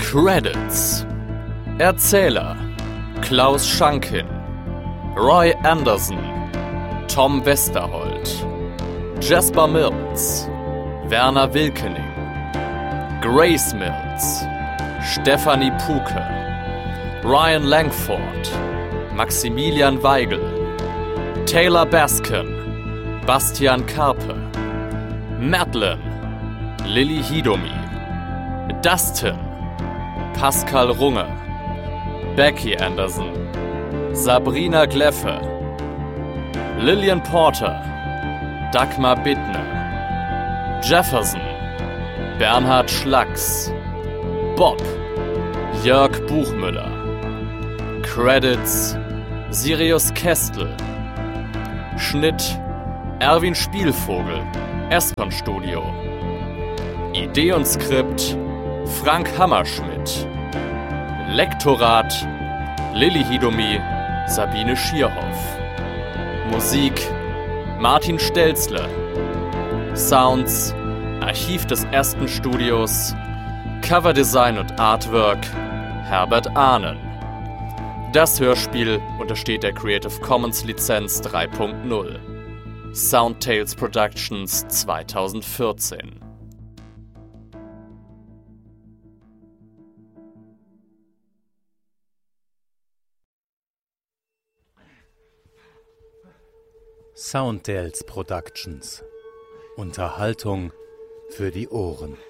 Credits: Erzähler Klaus Schankin, Roy Anderson, Tom Westerholt, Jasper Mills, Werner Wilkening, Grace Mills, Stephanie Puke, Ryan Langford, Maximilian Weigel, Taylor Baskin, Bastian Karpe, Madeline, Lilly Hidomi, Dustin, Pascal Runge, Becky Anderson, Sabrina Gleffe, Lillian Porter, Dagmar Bittner, Jefferson, Bernhard Schlacks, Bob, Jörg Buchmüller. Credits: Sirius Kestel. Schnitt: Erwin Spielvogel, Espon Studio. Idee und Skript: Frank Hammerschmidt. Lektorat: Lilly Hidomi, Sabine Schierhoff. Musik: Martin Stelzle. Sounds: Archiv des Ersten Studios. Coverdesign und Artwork: Herbert Ahnen. Das Hörspiel untersteht der Creative Commons Lizenz 3.0. Soundtales Productions 2014. Soundtales Productions. Unterhaltung für die Ohren.